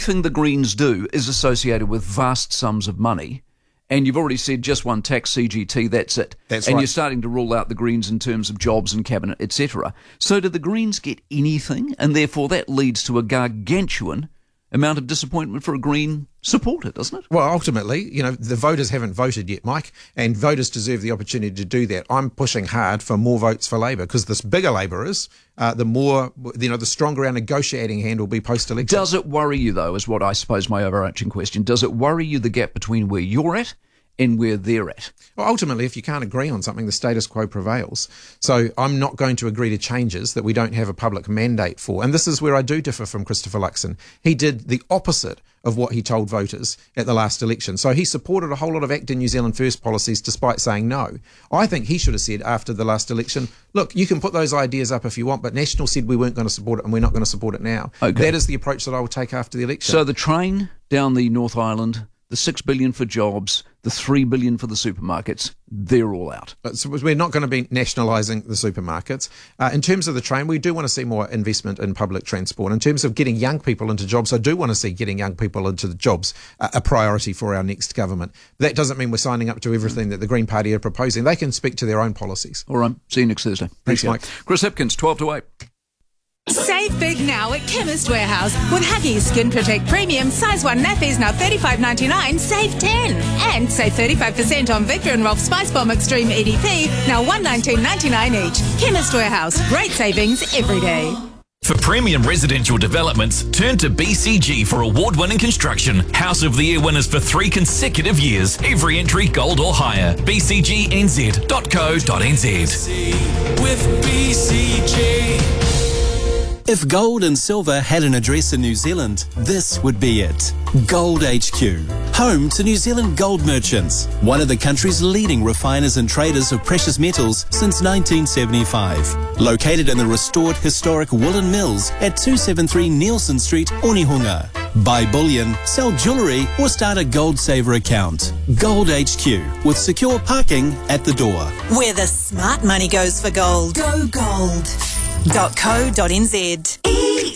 everything the Greens do is associated with vast sums of money. And you've already said just one tax, CGT, that's it. That's and right. You're starting to rule out the Greens in terms of jobs and cabinet, etc. So do the Greens get anything? And therefore that leads to a gargantuan amount of disappointment for a Green supporter, doesn't it? Well, ultimately, the voters haven't voted yet, Mike, and voters deserve the opportunity to do that. I'm pushing hard for more votes for Labour because the bigger Labour is, the more, the stronger our negotiating hand will be post-election. Does it worry you, though, is what I suppose my overarching question. Does it worry you the gap between where you're at and where they're at? Well, ultimately, if you can't agree on something, the status quo prevails. So I'm not going to agree to changes that we don't have a public mandate for. And this is where I do differ from Christopher Luxon. He did the opposite of what he told voters at the last election. So he supported a whole lot of ACT and New Zealand First policies despite saying no. I think he should have said after the last election, look, you can put those ideas up if you want, but National said we weren't going to support it and we're not going to support it now. Okay. That is the approach that I will take after the election. So the train down the North Island, the $6 billion for jobs, the $3 billion for the supermarkets, they're all out. So we're not going to be nationalising the supermarkets. In terms of the train, we do want to see more investment in public transport. In terms of getting young people into jobs, I do want to see getting young people into the jobs a priority for our next government. That doesn't mean we're signing up to everything that the Green Party are proposing. They can speak to their own policies. All right. See you next Thursday. Thanks, Appreciate Mike. it. Chris Hipkins, 12 to 8. Save big now at Chemist Warehouse. With Huggies Skin Protect Premium, size 1 nappies now $35.99, save 10. And save 35% on Victor and Rolf Spice Bomb Extreme EDP, now $119.99 each. Chemist Warehouse, great savings every day. For premium residential developments, turn to BCG for award-winning construction. House of the Year winners for 3 consecutive years. Every entry gold or higher. bcgnz.co.nz. With BCG. If gold and silver had an address in New Zealand, this would be it. Gold HQ, home to New Zealand gold merchants, one of the country's leading refiners and traders of precious metals since 1975. Located in the restored historic Woolen Mills at 273 Nielsen Street, Onehunga. Buy bullion, sell jewellery or start a Gold Saver account. Gold HQ, with secure parking at the door. Where the smart money goes for gold. Go gold. .co.nz.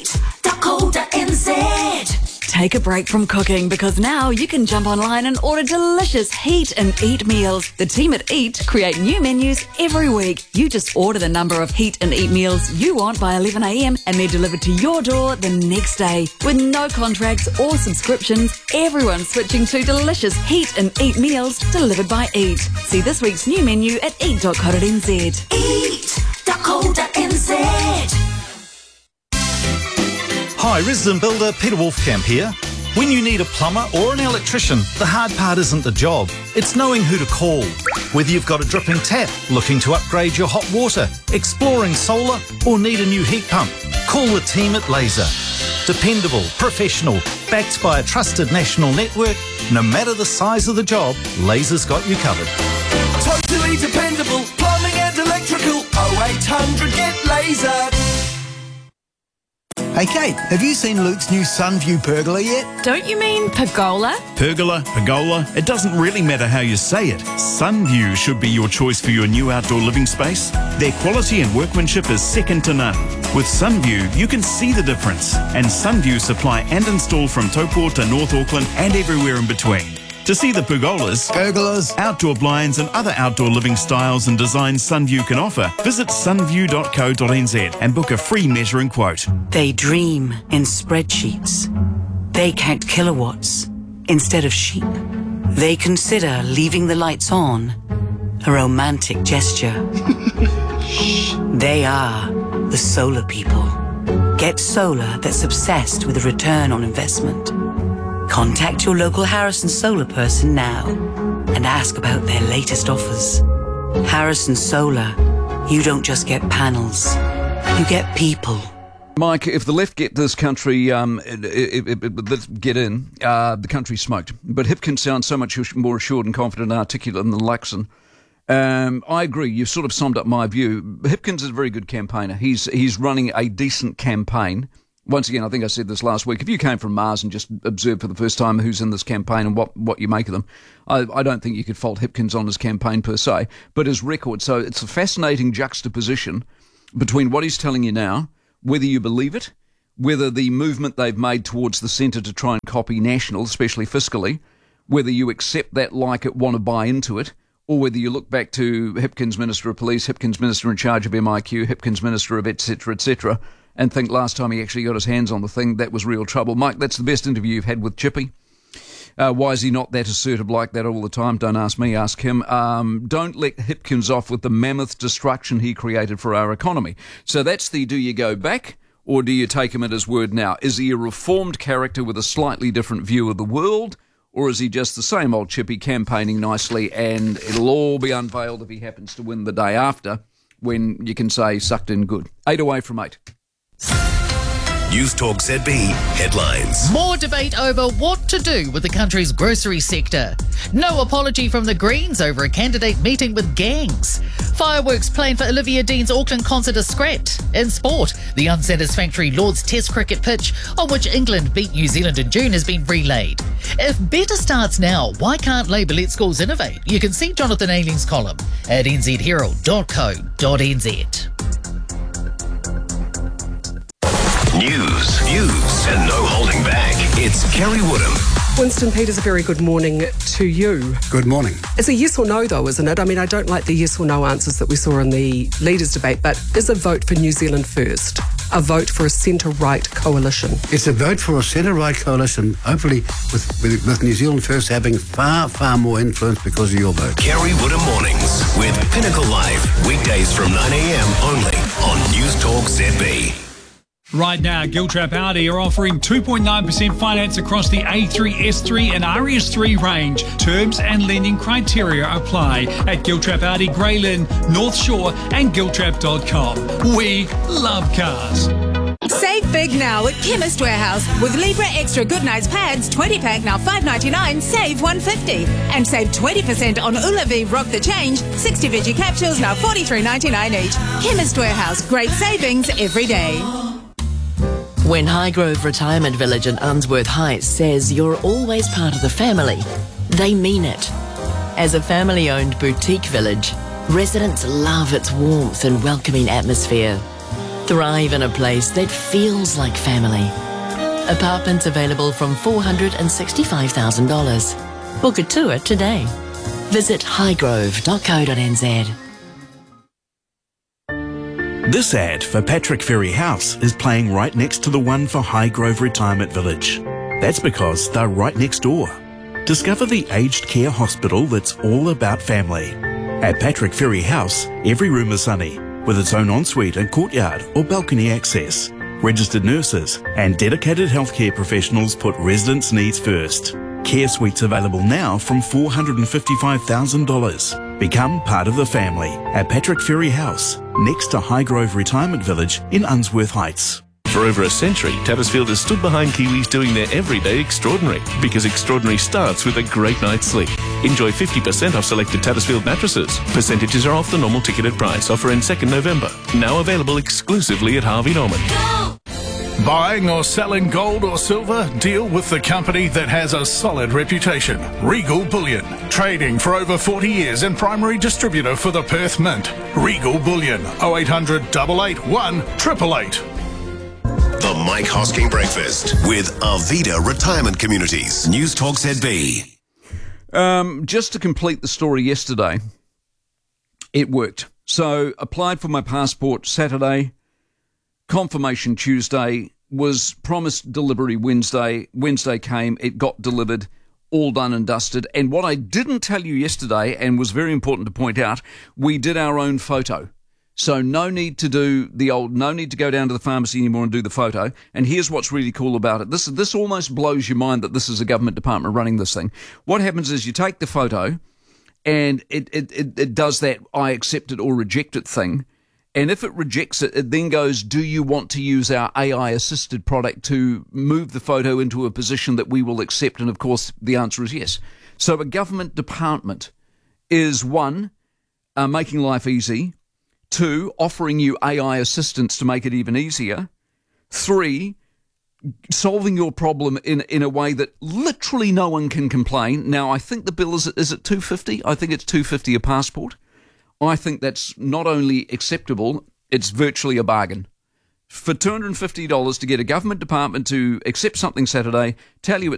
Eat.co.nz. Take a break from cooking because now you can jump online and order delicious Heat and Eat meals. The team at Eat create new menus every week. You just order the number of Heat and Eat meals you want by 11 a.m. and they're delivered to your door the next day. With no contracts or subscriptions, everyone's switching to delicious Heat and Eat meals delivered by Eat. See this week's new menu at eat.co.nz. Eat.co.nz. Hi, resident builder Peter Wolfcamp here. When you need a plumber or an electrician, the hard part isn't the job, it's knowing who to call. Whether you've got a dripping tap, looking to upgrade your hot water, exploring solar, or need a new heat pump, call the team at Laser. Dependable, professional, backed by a trusted national network, no matter the size of the job, Laser's got you covered. Totally dependable, plumbing and electrical. 0800 get Laser. Hey Kate, have you seen Luke's new Sunview pergola yet? Don't you mean pergola? Pergola, pergola, it doesn't really matter how you say it. Sunview should be your choice for your new outdoor living space. Their quality and workmanship is second to none. With Sunview, you can see the difference. And Sunview supply and install from Taupo to North Auckland and everywhere in between. To see the pergolas, outdoor blinds and other outdoor living styles and designs Sunview can offer, visit sunview.co.nz and book a free measuring quote. They dream in spreadsheets. They count kilowatts instead of sheep. They consider leaving the lights on a romantic gesture. They are the solar people. Get solar that's obsessed with a return on investment. Contact your local Harrison Solar person now and ask about their latest offers. Harrison Solar, you don't just get panels, you get people. Mike, if the left get this country, let's get in, the country's smoked. But Hipkins sounds so much more assured and confident and articulate than Luxon. I agree. You've sort of summed up my view. Hipkins is a very good campaigner. He's running a decent campaign. Once again, I think I said this last week, if you came from Mars and just observed for the first time who's in this campaign and what you make of them, I don't think you could fault Hipkins on his campaign per se, but his record. So it's a fascinating juxtaposition between what he's telling you now, whether you believe it, whether the movement they've made towards the centre to try and copy National, especially fiscally, whether you accept that, like it, want to buy into it, or whether you look back to Hipkins Minister of Police, Hipkins Minister in charge of MIQ, Hipkins Minister of etc., and think last time he actually got his hands on the thing, that was real trouble. Mike, that's the best interview you've had with Chippy. Why is he not that assertive like that all the time? Don't ask me, ask him. Don't let Hipkins off with the mammoth destruction he created for our economy. So that's the do you go back or do you take him at his word now? Is he a reformed character with a slightly different view of the world, or is he just the same old Chippy campaigning nicely and it'll all be unveiled if he happens to win the day after when you can say sucked in good? 8 away from 8. News Talk ZB headlines. More debate over what to do with the country's grocery sector. No apology from the Greens over a candidate meeting with gangs. Fireworks planned for Olivia Dean's Auckland concert are scrapped. In sport, the unsatisfactory Lord's Test cricket pitch on which England beat New Zealand in June has been relayed. If better starts now, why can't Labour let schools innovate? You can see Jonathan Ailing's column at nzherald.co.nz. News, views, and no holding back. It's Kerry Woodham. Winston Peters, a very good morning to you. Good morning. It's a yes or no, though, isn't it? I mean, I don't like the yes or no answers that we saw in the leaders' debate, but is a vote for New Zealand First a vote for a centre-right coalition? It's a vote for a centre-right coalition, hopefully with New Zealand First having far, far more influence because of your vote. Kerry Woodham Mornings with Pinnacle Live, weekdays from 9 a.m. only on News Talk ZB. Right now, Giltrap Audi are offering 2.9% finance across the A3, S3 and RS3 range. Terms and lending criteria apply at Giltrap Audi, Greylyn, North Shore and Giltrap.com. We love cars. Save big now at Chemist Warehouse with Libra Extra Good Nights pads, 20-pack now $5.99, save $1.50. And save 20% on Ulavi Rock the Change, 60 veggie capsules now $43.99 each. Chemist Warehouse, great savings every day. When Highgrove Retirement Village in Unsworth Heights says you're always part of the family, they mean it. As a family-owned boutique village, residents love its warmth and welcoming atmosphere. Thrive in a place that feels like family. Apartments available from $465,000. Book a tour today. Visit highgrove.co.nz. This ad for Patrick Ferry House is playing right next to the one for Highgrove Retirement Village. That's because they're right next door. Discover the aged care hospital that's all about family. At Patrick Ferry House, every room is sunny, with its own ensuite and courtyard or balcony access. Registered nurses and dedicated healthcare professionals put residents' needs first. Care suites available now from $455,000. Become part of the family at Patrick Ferry House, next to Highgrove Retirement Village in Unsworth Heights. For over a century, Tattersfield has stood behind Kiwis doing their everyday extraordinary, because extraordinary starts with a great night's sleep. Enjoy 50% off selected Tattersfield mattresses. Percentages are off the normal ticketed price. Offer ends 2nd November. Now available exclusively at Harvey Norman. Buying or selling gold or silver? Deal with the company that has a solid reputation. Regal Bullion. Trading for over 40 years and primary distributor for the Perth Mint. Regal Bullion. 0800 881 888. The Mike Hosking Breakfast with Arvida Retirement Communities. News Talk ZB. Just to complete the story yesterday, it worked. So applied for my passport Saturday, confirmation Tuesday, was promised delivery Wednesday. Wednesday came, it got delivered, all done and dusted. And what I didn't tell you yesterday, and was very important to point out, we did our own photo. So no need to go down to the pharmacy anymore and do the photo. And here's what's really cool about it. This almost blows your mind that this is a government department running this thing. What happens is you take the photo and it does that I accept it or reject it thing. And if it rejects it, it then goes, do you want to use our AI-assisted product to move the photo into a position that we will accept? And, of course, the answer is yes. So a government department is, 1, making life easy, 2, offering you AI assistance to make it even easier, 3, solving your problem in a way that literally no one can complain. Now, I think the bill is it $250? I think it's $250 a passport. I think that's not only acceptable, it's virtually a bargain. for $250 to get a government department to accept something Saturday, tell you